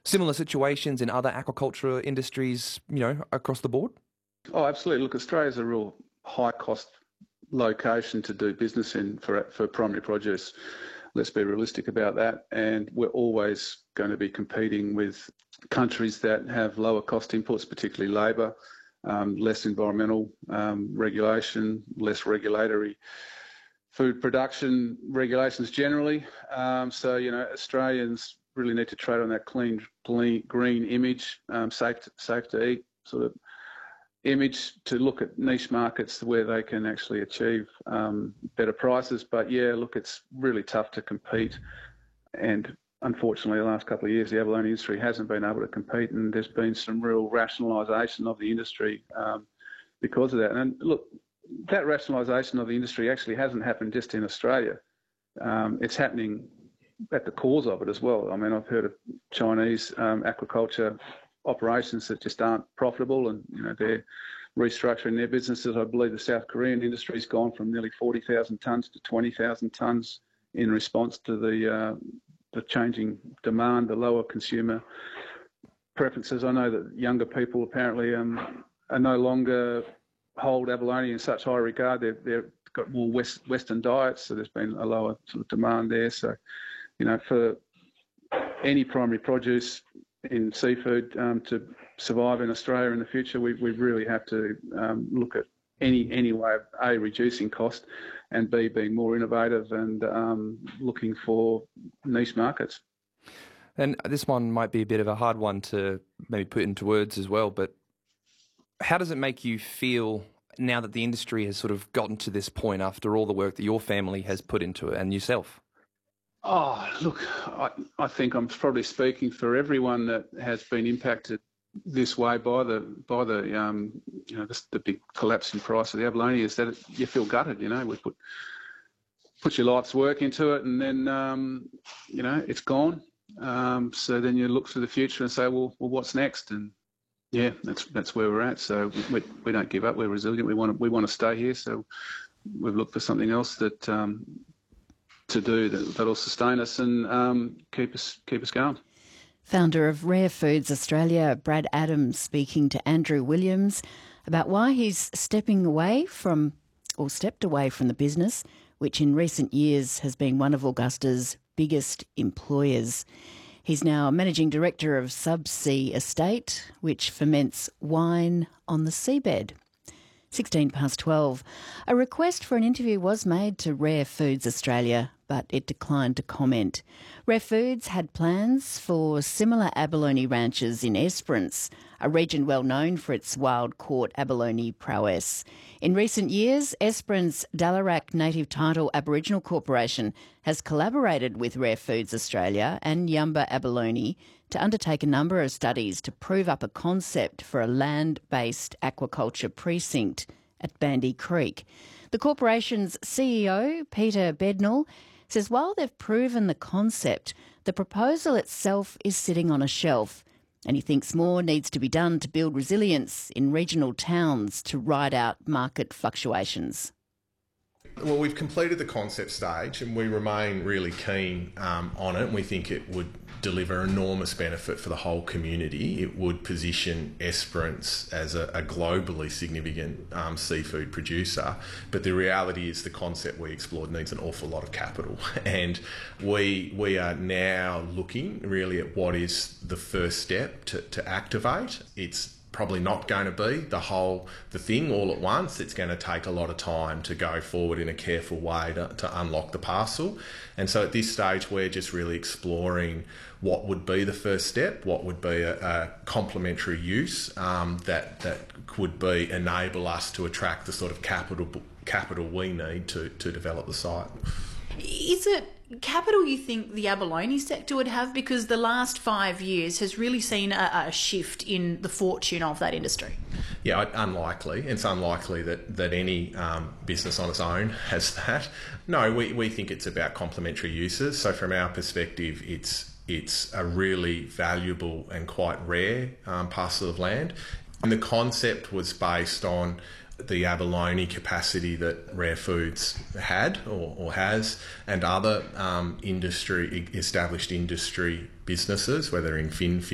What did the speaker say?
similar situations in other aquaculture industries, across the board? Oh, absolutely. Look, Australia's a real high-cost location to do business in for primary produce. Let's be realistic about that. And we're always going to be competing with countries that have lower cost inputs, particularly labour, less environmental regulation, less regulatory food production regulations generally. So, Australians really need to trade on that clean green image, safe to eat sort of image, to look at niche markets where they can actually achieve better prices. But yeah, look, it's really tough to compete. And unfortunately, the last couple of years, the abalone industry hasn't been able to compete, and there's been some real rationalisation of the industry because of that. And look, that rationalisation of the industry actually hasn't happened just in Australia. It's happening at the cause of it as well. I mean, I've heard of Chinese aquaculture operations that just aren't profitable, and they're restructuring their businesses. I believe the South Korean industry's gone from nearly 40,000 tonnes to 20,000 tonnes in response to the changing demand, the lower consumer preferences. I know that younger people apparently are no longer hold abalone in such high regard. They've got more Western diets, so there's been a lower sort of demand there. So, for any primary produce in seafood to survive in Australia in the future, we really have to look at any way of A, reducing cost, and B, being more innovative and looking for niche markets. And this one might be a bit of a hard one to maybe put into words as well, but how does it make you feel now that the industry has sort of gotten to this point after all the work that your family has put into it and yourself? Oh, look, I think I'm probably speaking for everyone that has been impacted this way by the big collapse in price of the abalone, is that you feel gutted. We put your life's work into it, and then it's gone. So then you look to the future and say, well, what's next? And yeah, that's where we're at. So we don't give up. We're resilient. We want to stay here. So we've looked for something else that to do that'll sustain us and keep us going. Founder of Rare Foods Australia, Brad Adams, speaking to Andrew Williams about why he's stepped away from the business, which in recent years has been one of Augusta's biggest employers. He's now Managing Director of Subsea Estate, which ferments wine on the seabed. 12:16. A request for an interview was made to Rare Foods Australia, but it declined to comment. Rare Foods had plans for similar abalone ranches in Esperance, a region well known for its wild-caught abalone prowess. In recent years, Esperance Dalarak Native Title Aboriginal Corporation has collaborated with Rare Foods Australia and Yamba Abalone to undertake a number of studies to prove up a concept for a land-based aquaculture precinct at Bandy Creek. The corporation's CEO, Peter Bednall, says while they've proven the concept, the proposal itself is sitting on a shelf, and he thinks more needs to be done to build resilience in regional towns to ride out market fluctuations. Well, we've completed the concept stage and we remain really keen on it, and we think it would deliver enormous benefit for the whole community. It would position Esperance as a globally significant seafood producer, but the reality is the concept we explored needs an awful lot of capital, and we are now looking really at what is the first step to activate. It's probably not going to be the thing all at once. It's going to take a lot of time to go forward in a careful way to unlock the parcel. And so at this stage, we're just really exploring what would be the first step, what would be a complementary use that could enable us to attract the sort of capital we need to develop the site. Is it capital you think the abalone sector would have? Because the last 5 years has really seen a shift in the fortune of that industry. Yeah, unlikely. It's unlikely that any business on its own has that. No, we think it's about complementary uses. So from our perspective, it's a really valuable and quite rare parcel of land. And the concept was based on the abalone capacity that Rare Foods had or has, and other established industry businesses, whether in fin